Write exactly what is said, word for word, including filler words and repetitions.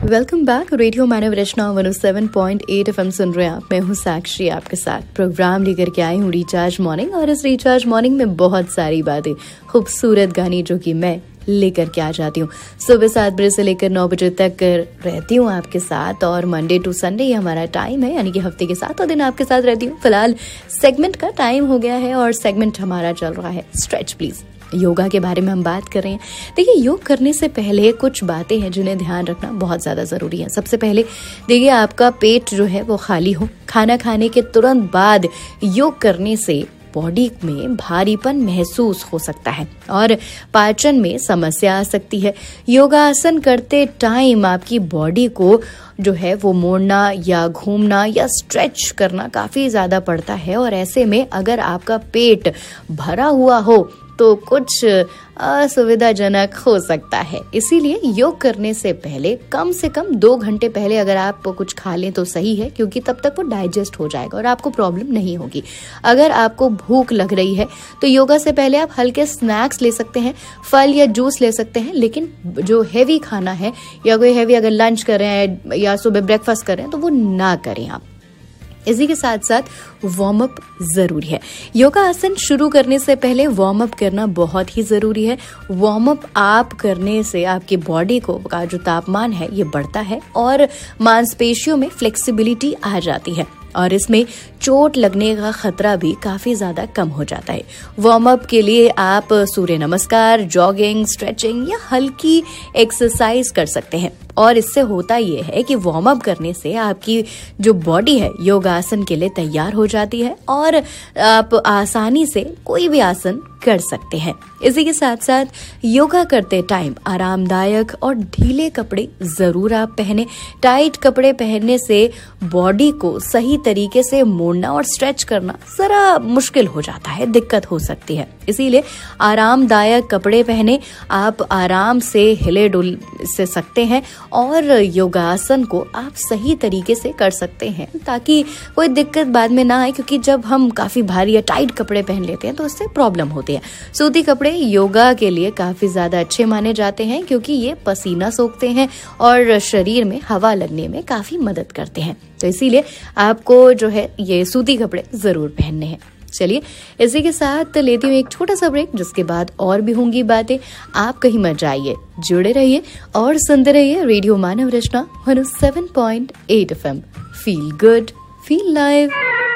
Welcome back. Radio मानव रचना one O seven point eight F M सुन रहे हैं आप। मैं हूँ साक्षी, आपके साथ प्रोग्राम लेकर के आई हूँ रिचार्ज मॉर्निंग। और इस रिचार्ज मॉर्निंग में बहुत सारी बातें, खूबसूरत गाने जो कि मैं लेकर के आ जाती हूँ। सुबह सात बजे से लेकर नौ बजे तक रहती हूँ आपके साथ, और मंडे टू संडे ये हमारा टाइम है, यानी कि हफ्ते के सातों दिन आपके साथ रहती हूँ। फिलहाल सेगमेंट का टाइम हो गया है और सेगमेंट हमारा चल रहा है स्ट्रेच प्लीज। योगा के बारे में हम बात कर रहे हैं। देखिए, योग करने से पहले कुछ बातें हैं जिन्हें ध्यान रखना बहुत ज़्यादा ज़रूरी है। सबसे पहले देखिए, आपका पेट जो है वो खाली हो। खाना खाने के तुरंत बाद योग करने से बॉडी में भारीपन महसूस हो सकता है और पाचन में समस्या आ सकती है। योगासन करते टाइम आपकी बॉडी को जो है वो मोड़ना या घूमना या स्ट्रेच करना काफ़ी ज़्यादा पड़ता है, और ऐसे में अगर आपका पेट भरा हुआ हो तो कुछ असुविधाजनक हो सकता है। इसीलिए योग करने से पहले कम से कम दो घंटे पहले अगर आप कुछ खा लें तो सही है, क्योंकि तब तक वो डाइजेस्ट हो जाएगा और आपको प्रॉब्लम नहीं होगी। अगर आपको भूख लग रही है तो योगा से पहले आप हल्के स्नैक्स ले सकते हैं, फल या जूस ले सकते हैं, लेकिन जो हैवी खाना है या कोई हैवी अगर लंच कर रहे हैं या सुबह ब्रेकफास्ट कर रहे हैं तो वो ना करें आप। इसी के साथ साथ वार्म अप जरूरी है। योगा आसन शुरू करने से पहले वार्म अप करना बहुत ही जरूरी है। वार्म अप आप करने से आपकी बॉडी को का जो तापमान है ये बढ़ता है और मांसपेशियों में फ्लेक्सिबिलिटी आ जाती है, और इसमें चोट लगने का खतरा भी काफी ज्यादा कम हो जाता है। वार्म अप के लिए आप सूर्य नमस्कार, जॉगिंग, स्ट्रेचिंग या हल्की एक्सरसाइज कर सकते हैं। और इससे होता यह है कि वार्म अप करने से आपकी जो बॉडी है योगासन के लिए तैयार हो जाती है और आप आसानी से कोई भी आसन कर सकते हैं। इसी के साथ साथ योगा करते टाइम आरामदायक और ढीले कपड़े जरूर आप पहने। टाइट कपड़े पहनने से बॉडी को सही तरीके से मोड़ना और स्ट्रेच करना जरा मुश्किल हो जाता है, दिक्कत हो सकती है। इसीलिए आरामदायक कपड़े पहने, आप आराम से हिले डुल से सकते हैं और योगासन को आप सही तरीके से कर सकते हैं, ताकि कोई दिक्कत बाद में ना आए, क्योंकि जब हम काफी भारी या टाइट कपड़े पहन लेते हैं तो उससे प्रॉब्लम होती है। सूती कपड़े योगा के लिए काफी ज्यादा अच्छे माने जाते हैं, क्योंकि ये पसीना सोखते हैं और शरीर में हवा लगने में काफी मदद करते हैं। तो इसीलिए आपको जो है ये सूती कपड़े जरूर पहनने हैं। चलिए, इसी के साथ लेती हूँ एक छोटा सा ब्रेक, जिसके बाद और भी होंगी बातें। आप कहीं मत जाइए, जुड़े रहिए और सुनते रहिए रेडियो मानव रचना one O seven point eight F M. Feel good, feel live.